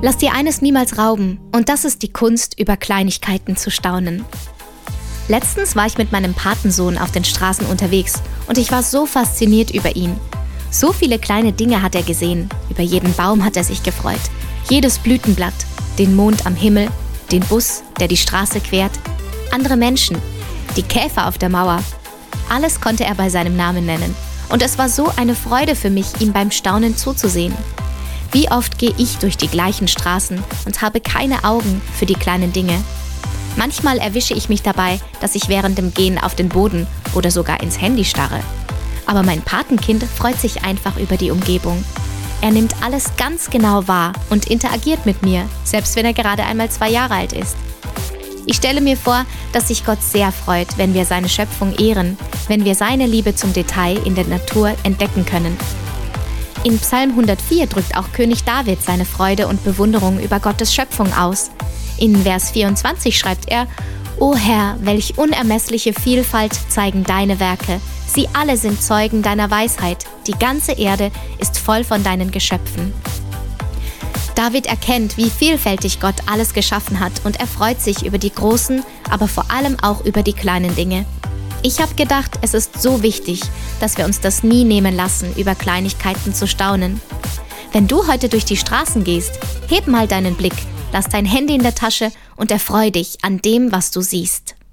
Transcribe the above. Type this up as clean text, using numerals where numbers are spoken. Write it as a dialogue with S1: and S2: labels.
S1: Lass dir eines niemals rauben, und das ist die Kunst, über Kleinigkeiten zu staunen. Letztens war ich mit meinem Patensohn auf den Straßen unterwegs und ich war so fasziniert über ihn. So viele kleine Dinge hat er gesehen, über jeden Baum hat er sich gefreut, jedes Blütenblatt, den Mond am Himmel, den Bus, der die Straße quert, andere Menschen, die Käfer auf der Mauer. Alles konnte er bei seinem Namen nennen und es war so eine Freude für mich, ihm beim Staunen zuzusehen. Wie oft gehe ich durch die gleichen Straßen und habe keine Augen für die kleinen Dinge. Manchmal erwische ich mich dabei, dass ich während dem Gehen auf den Boden oder sogar ins Handy starre. Aber mein Patenkind freut sich einfach über die Umgebung. Er nimmt alles ganz genau wahr und interagiert mit mir, selbst wenn er gerade einmal 2 Jahre alt ist. Ich stelle mir vor, dass sich Gott sehr freut, wenn wir seine Schöpfung ehren, wenn wir seine Liebe zum Detail in der Natur entdecken können. In Psalm 104 drückt auch König David seine Freude und Bewunderung über Gottes Schöpfung aus. In Vers 24 schreibt er: O Herr, welch unermessliche Vielfalt zeigen deine Werke. Sie alle sind Zeugen deiner Weisheit. Die ganze Erde ist voll von deinen Geschöpfen. David erkennt, wie vielfältig Gott alles geschaffen hat und er freut sich über die großen, aber vor allem auch über die kleinen Dinge. Ich habe gedacht, es ist so wichtig, dass wir uns das nie nehmen lassen, über Kleinigkeiten zu staunen. Wenn du heute durch die Straßen gehst, heb mal deinen Blick, lass dein Handy in der Tasche und erfreu dich an dem, was du siehst.